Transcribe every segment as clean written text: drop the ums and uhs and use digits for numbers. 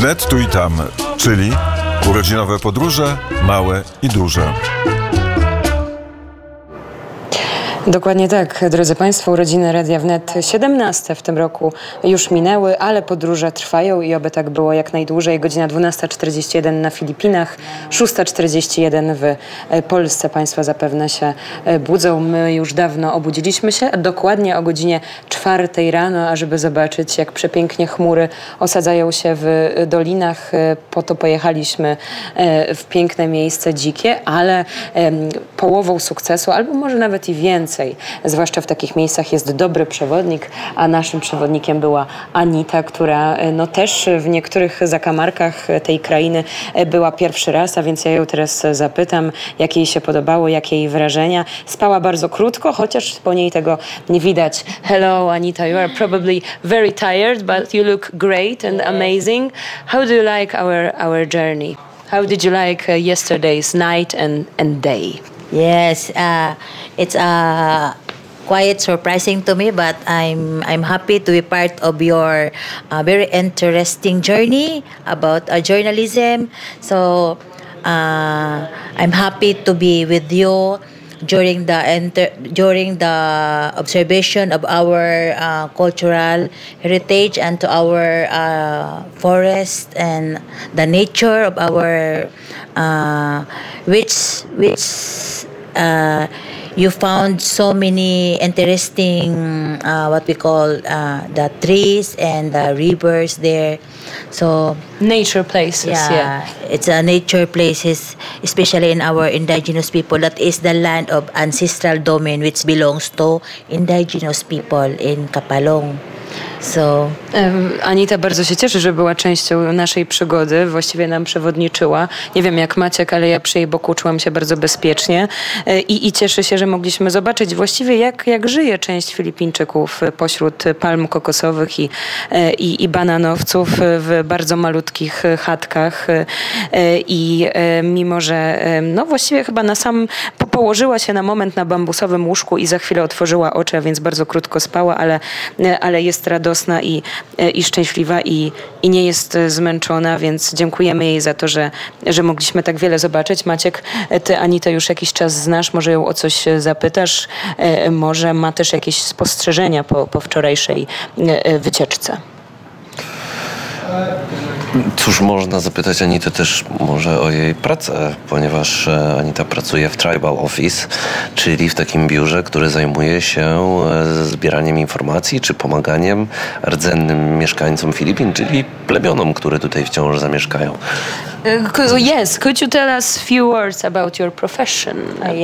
Wnet tu i tam, czyli urodzinowe podróże, małe i duże. Dokładnie tak, drodzy Państwo, urodziny Radia Wnet 17 w tym roku już minęły, ale podróże trwają i oby tak było jak najdłużej. Godzina 12:41 na Filipinach, 6:41 w Polsce. Państwo zapewne się budzą. My już dawno obudziliśmy się, dokładnie o godzinie 4 rano, ażeby zobaczyć, jak przepięknie chmury osadzają się w dolinach. Po to pojechaliśmy w piękne miejsce dzikie, ale połową sukcesu, albo może nawet i więcej, zwłaszcza w takich miejscach, jest dobry przewodnik, a naszym przewodnikiem była Anita, która też w niektórych zakamarkach tej krainy była pierwszy raz, a więc ja ją teraz zapytam, jak jej się podobało, jakie jej wrażenia. Spała bardzo krótko, chociaż po niej tego nie widać. Hello Anita, you are probably very tired, but you look great and amazing. How do you like our journey? How did you like yesterday's night and day? Yes, it's quite surprising to me, but I'm happy to be part of your very interesting journey about journalism. So I'm happy to be with you during the observation of our cultural heritage and to our forest and the nature of our which you found so many interesting what we call the trees and the rivers there. So nature places, yeah. It's a nature places, especially in our indigenous people. That is the land of ancestral domain which belongs to indigenous people in Kapalong. So, Anita bardzo się cieszy, że była częścią naszej przygody, właściwie nam przewodniczyła. Nie wiem jak Maciek, ale ja przy jej boku czułam się bardzo bezpiecznie i cieszę się, że mogliśmy zobaczyć właściwie jak żyje część Filipińczyków pośród palm kokosowych i bananowców w bardzo malutkich chatkach i mimo, że właściwie chyba położyła się na moment na bambusowym łóżku i za chwilę otworzyła oczy, a więc bardzo krótko spała, ale jest radosna i szczęśliwa i nie jest zmęczona, więc dziękujemy jej za to, że mogliśmy tak wiele zobaczyć. Maciek, ty Anitę już jakiś czas znasz, może ją o coś zapytasz, może ma też jakieś spostrzeżenia po wczorajszej wycieczce. Cóż, można zapytać Anitę też może o jej pracę, ponieważ Anita pracuje w Tribal Office, czyli w takim biurze, które zajmuje się zbieraniem informacji czy pomaganiem rdzennym mieszkańcom Filipin, czyli plemionom, które tutaj wciąż zamieszkają. Yes, could you tell us a few words about your profession?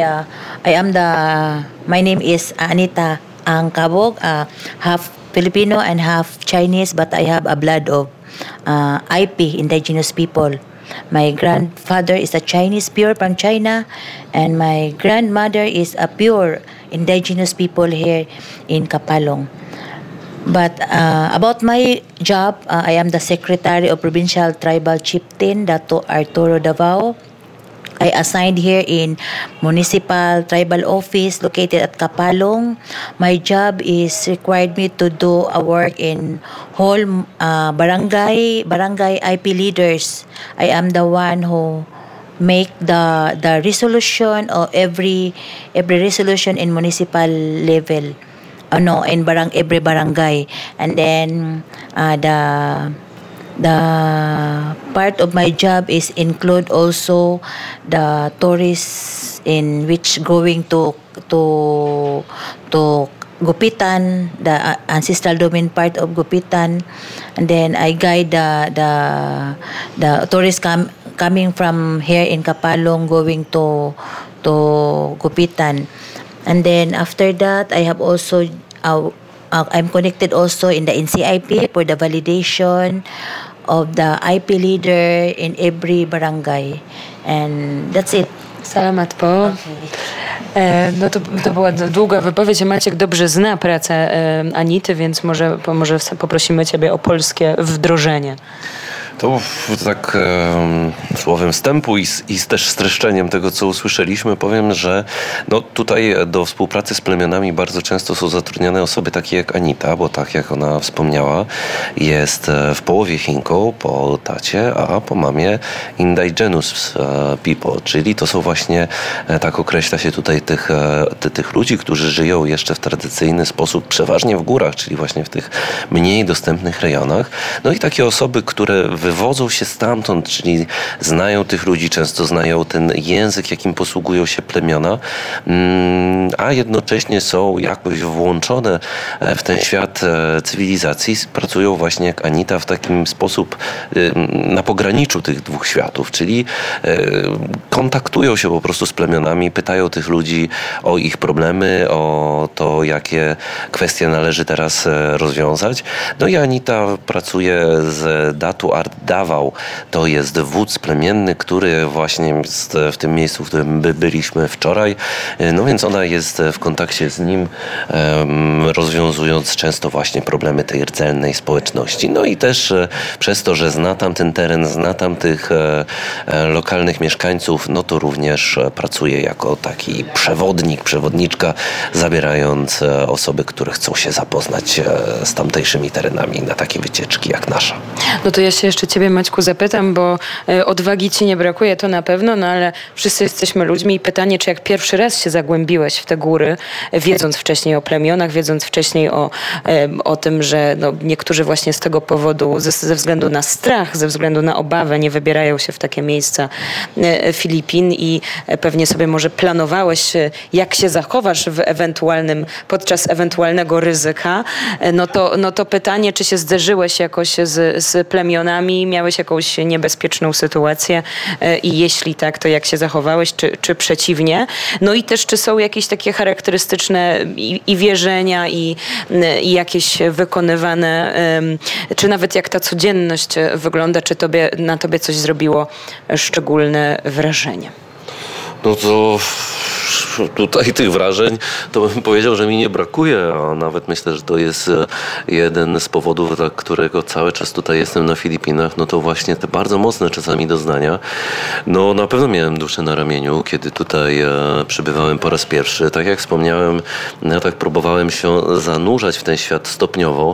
My name is Anita Angkabog, half Filipino and half Chinese, but I have a blood of IP, indigenous people. My grandfather is a Chinese pure from China, and my grandmother is a pure indigenous people here in Kapalong. But about my job, I am the secretary of Provincial Tribal Chieftain, Dato Arturo Davao. I assigned here in Municipal Tribal Office located at Kapalong. My job is required me to do a work in whole barangay IP leaders. I am the one who make the resolution of every resolution in municipal level. In every barangay. And then the part of my job is include also the tourists in which going to Gupitan, the ancestral domain part of Gupitan, and then I guide the tourists coming from here in Kapalong going to Gupitan. And then after that, I have also I'm connected also in the NCIP for the validation of the IP leader in every barangay. And that's it. Salamat po. To była długa wypowiedź. Maciek dobrze zna pracę Anity, więc może poprosimy ciebie o polskie wdrożenie. To tak słowem wstępu i też streszczeniem tego, co usłyszeliśmy, powiem, że no, tutaj do współpracy z plemionami bardzo często są zatrudniane osoby takie jak Anita, bo tak jak ona wspomniała, jest w połowie Chinką, po tacie, a po mamie indigenous people, czyli to są właśnie, tak określa się tutaj tych ludzi, którzy żyją jeszcze w tradycyjny sposób, przeważnie w górach, czyli właśnie w tych mniej dostępnych rejonach. No i takie osoby, które wywodzą się stamtąd, czyli znają tych ludzi, często znają ten język, jakim posługują się plemiona, a jednocześnie są jakoś włączone w ten świat cywilizacji, pracują właśnie jak Anita w takim sposób na pograniczu tych dwóch światów, czyli kontaktują się po prostu z plemionami, pytają tych ludzi o ich problemy, o to, jakie kwestie należy teraz rozwiązać. No i Anita pracuje z Datu Art Davao. To jest wódz plemienny, który właśnie jest w tym miejscu, w którym byliśmy wczoraj. No więc ona jest w kontakcie z nim, rozwiązując często właśnie problemy tej rdzennej społeczności. No i też przez to, że zna tam ten teren, zna tam tych lokalnych mieszkańców, no to również pracuje jako taki przewodniczka, zabierając osoby, które chcą się zapoznać z tamtejszymi terenami na takie wycieczki jak nasza. No to ja się jeszcze ciebie, Maćku, zapytam, bo odwagi ci nie brakuje, to na pewno, no ale wszyscy jesteśmy ludźmi i pytanie, czy jak pierwszy raz się zagłębiłeś w te góry, wiedząc wcześniej o plemionach, wiedząc wcześniej o tym, że no, niektórzy właśnie z tego powodu, ze względu na strach, ze względu na obawę nie wybierają się w takie miejsca Filipin i pewnie sobie może planowałeś, jak się zachowasz podczas ewentualnego ryzyka, no to pytanie, czy się zderzyłeś jakoś z plemionami, miałeś jakąś niebezpieczną sytuację i jeśli tak, to jak się zachowałeś, czy przeciwnie? No i też, czy są jakieś takie charakterystyczne i wierzenia i jakieś wykonywane, czy nawet jak ta codzienność wygląda, czy na tobie coś zrobiło szczególne wrażenie? No to tutaj tych wrażeń to bym powiedział, że mi nie brakuje, a nawet myślę, że to jest jeden z powodów, dla którego cały czas tutaj jestem na Filipinach, no to właśnie te bardzo mocne czasami doznania. No na pewno miałem duszę na ramieniu, kiedy tutaj przybywałem po raz pierwszy. Tak jak wspomniałem, ja tak próbowałem się zanurzać w ten świat stopniowo,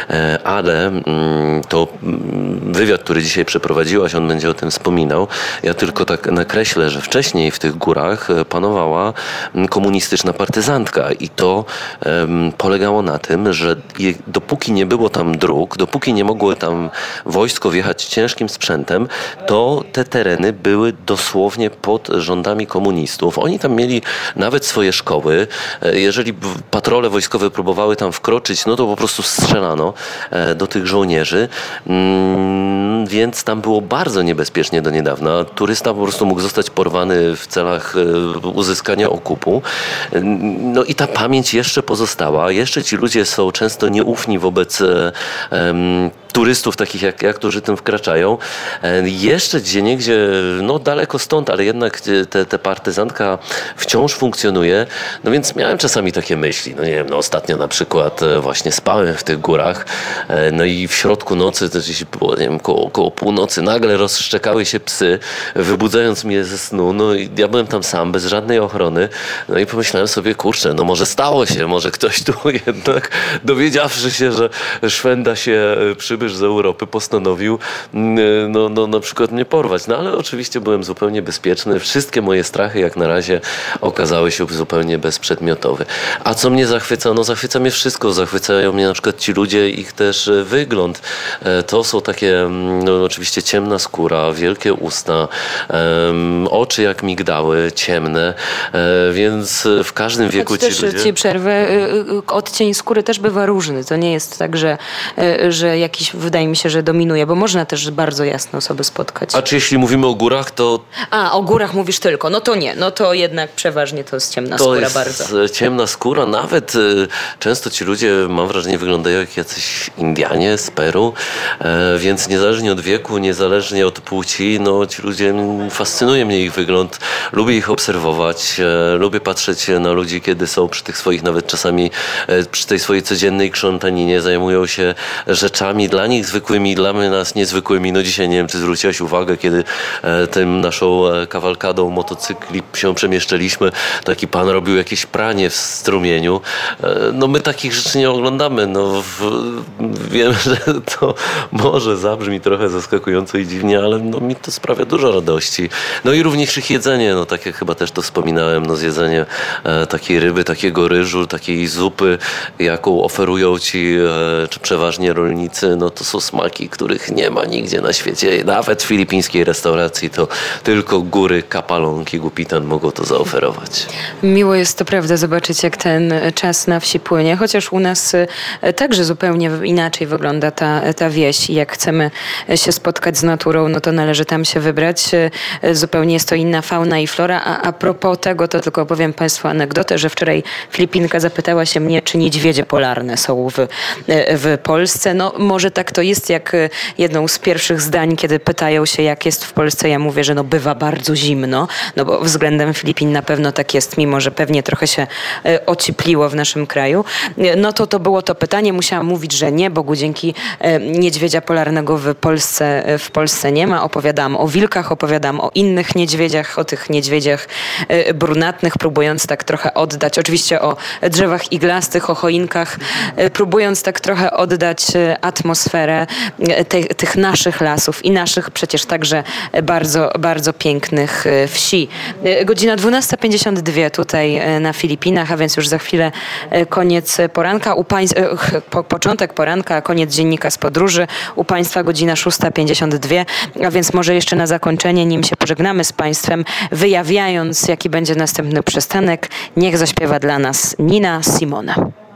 ale to wywiad, który dzisiaj przeprowadziłaś, on będzie o tym wspominał. Ja tylko tak nakreślę, że wcześniej w tych górach panowała komunistyczna partyzantka i to polegało na tym, że dopóki nie było tam dróg, dopóki nie mogło tam wojsko wjechać ciężkim sprzętem, to te tereny były dosłownie pod rządami komunistów. Oni tam mieli nawet swoje szkoły. Jeżeli patrole wojskowe próbowały tam wkroczyć, no to po prostu strzelano do tych żołnierzy, więc tam było bardzo niebezpiecznie do niedawna. Turysta po prostu mógł zostać porwany w celach uzyskania okupu. No i ta pamięć jeszcze pozostała. Jeszcze ci ludzie są często nieufni wobec turystów takich jak ja, którzy tym wkraczają. Jeszcze gdzieniegdzie, no daleko stąd, ale jednak ta partyzantka wciąż funkcjonuje. No więc miałem czasami takie myśli. No nie wiem, no ostatnio na przykład właśnie spałem w tych górach, no i w środku nocy, też jeśli było, nie wiem, koło północy, nagle rozszczekały się psy, wybudzając mnie ze snu. No i ja byłem tam sam, bez żadnej ochrony. No i pomyślałem sobie, kurczę, no może stało się, może ktoś tu jednak, dowiedziawszy się, że szwenda się przybysz z Europy, postanowił no na przykład mnie porwać. No ale oczywiście byłem zupełnie bezpieczny. Wszystkie moje strachy jak na razie okazały się zupełnie bezprzedmiotowe. A co mnie zachwyca? No zachwyca mnie wszystko. Zachwycają mnie na przykład ci ludzie, ich też wygląd. To są takie, no oczywiście ciemna skóra, wielkie usta, oczy jak migdały, ciemne, więc w każdym wieku ci ludzie... Ci przerwę, odcień skóry też bywa różny. To nie jest tak, że jakiś, wydaje mi się, że dominuje, bo można też bardzo jasne osoby spotkać. A czy jeśli mówimy o górach, to... A, o górach mówisz tylko. No to nie. No to jednak przeważnie to jest ciemna skóra bardzo. To jest ciemna skóra. Nawet często ci ludzie, mam wrażenie, wyglądają jak jacyś Indianie z Peru, więc niezależnie od wieku, niezależnie od płci, no ci ludzie, fascynuje mnie ich wygląd. Lubię ich obserwować, lubię patrzeć na ludzi, kiedy są przy tych swoich, nawet czasami przy tej swojej codziennej krzątaninie, zajmują się rzeczami dla dla nich zwykłymi, dla nas niezwykłymi. No dzisiaj nie wiem, czy zwróciłaś uwagę, kiedy tym naszą kawalkadą motocykli się przemieszczaliśmy, taki pan robił jakieś pranie w strumieniu. No my takich rzeczy nie oglądamy. No, wiem, że to może zabrzmi trochę zaskakująco i dziwnie, ale no, mi to sprawia dużo radości. No i również ich jedzenie, no tak jak chyba też to wspominałem, no zjedzenie takiej ryby, takiego ryżu, takiej zupy, jaką oferują ci czy przeważnie rolnicy, no to są smaki, których nie ma nigdzie na świecie. Nawet w filipińskiej restauracji to tylko góry Kapalong i Gupitan mogą to zaoferować. Miło jest to prawda zobaczyć, jak ten czas na wsi płynie, chociaż u nas także zupełnie inaczej wygląda ta wieś i jak chcemy się spotkać z naturą, no to należy tam się wybrać. Zupełnie jest to inna fauna i flora, a propos tego, to tylko opowiem Państwu anegdotę, że wczoraj Filipinka zapytała się mnie, czy niedźwiedzie polarne są w Polsce. No może tak to jest, jak jedną z pierwszych zdań, kiedy pytają się, jak jest w Polsce, ja mówię, że no bywa bardzo zimno, no bo względem Filipin na pewno tak jest, mimo że pewnie trochę się ociepliło w naszym kraju. No to było to pytanie, musiałam mówić, że nie, Bogu dzięki niedźwiedzia polarnego w Polsce nie ma. Opowiadałam o wilkach, opowiadam o innych niedźwiedziach, o tych niedźwiedziach brunatnych, próbując tak trochę oddać, oczywiście o drzewach iglastych, o choinkach, próbując tak trochę oddać atmosferę tych naszych lasów i naszych przecież także bardzo, bardzo pięknych wsi. Godzina 12:52 tutaj na Filipinach, a więc już za chwilę koniec poranka. Początek poranka, a koniec dziennika z podróży. U Państwa godzina 6:52, a więc może jeszcze na zakończenie, nim się pożegnamy z Państwem, wyjawiając, jaki będzie następny przystanek, niech zaśpiewa dla nas Nina Simone.